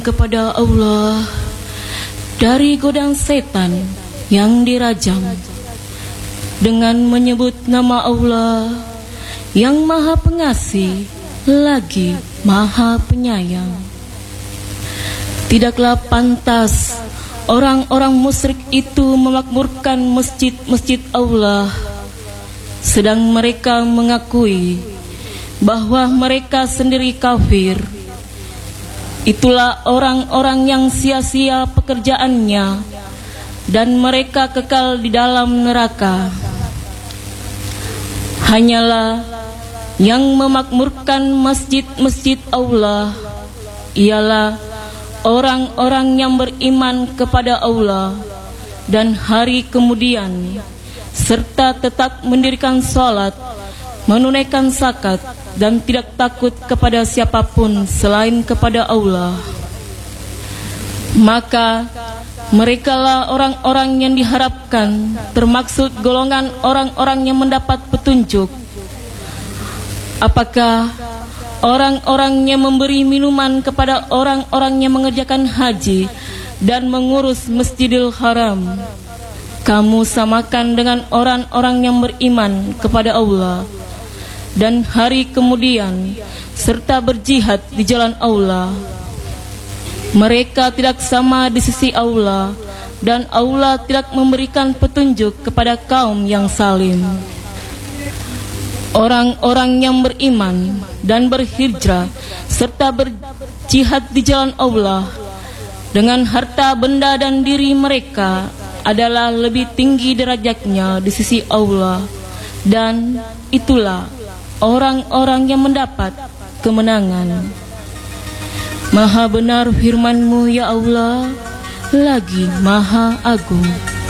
kepada Allah dari godaan setan yang dirajam dengan menyebut nama Allah yang Maha Pengasih lagi Maha Penyayang. Tidaklah pantas orang-orang musyrik itu memakmurkan masjid-masjid Allah, sedang mereka mengakui bahwa mereka sendiri kafir. Itulah orang-orang yang sia-sia pekerjaannya dan mereka kekal di dalam neraka. Hanyalah yang memakmurkan masjid-masjid Allah ialah orang-orang yang beriman kepada Allah dan hari kemudian, serta tetap mendirikan salat, menunaikan zakat, dan tidak takut kepada siapapun selain kepada Allah. Maka merekalah orang-orang yang diharapkan, termaksud golongan orang-orang yang mendapat petunjuk. Apakah orang-orang yang memberi minuman kepada orang-orang yang mengerjakan haji dan mengurus Masjidil Haram kamu samakan dengan orang-orang yang beriman kepada Allah dan hari kemudian serta berjihad di jalan Allah? Mereka tidak sama di sisi Allah, dan Allah tidak memberikan petunjuk kepada kaum yang salim. Orang-orang yang beriman dan berhijrah serta berjihad di jalan Allah dengan harta benda dan diri mereka adalah lebih tinggi derajatnya di sisi Allah, dan itulah orang-orang yang mendapat kemenangan. Maha benar firman-Mu ya Allah, lagi Maha Agung.